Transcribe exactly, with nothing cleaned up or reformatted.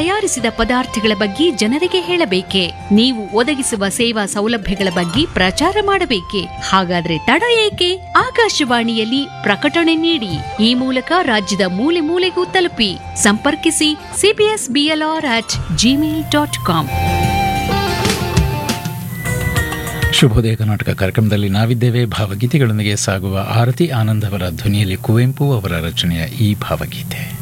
ತಯಾರಿಸಿದ ಪದಾರ್ಥಗಳ ಬಗ್ಗೆ ಜನರಿಗೆ ಹೇಳಬೇಕೆ? ನೀವು ಒದಗಿಸುವ ಸೇವಾ ಸೌಲಭ್ಯಗಳ ಬಗ್ಗೆ ಪ್ರಚಾರ ಮಾಡಬೇಕೆ? ಹಾಗಾದ್ರೆ ತಡ ಏಕೆ? ಆಕಾಶವಾಣಿಯಲ್ಲಿ ಪ್ರಕಟಣೆ ನೀಡಿ. ಈ ಮೂಲಕ ರಾಜ್ಯದ ಮೂಲೆ ಮೂಲೆಗೂ ತಲುಪಿ. ಸಂಪರ್ಕಿಸಿ CBS BLR at Gmail dot com. ಶುಭೋದಯ ಕರ್ನಾಟಕ ಕಾರ್ಯಕ್ರಮದಲ್ಲಿ ನಾವಿದ್ದೇವೆ. ಭಾವಗೀತೆಗಳೊಂದಿಗೆ ಸಾಗುವ ಆರತಿ ಆನಂದ್ ಅವರ ಧ್ವನಿಯಲ್ಲಿ ಕುವೆಂಪು ಅವರ ರಚನೆಯ ಈ ಭಾವಗೀತೆ.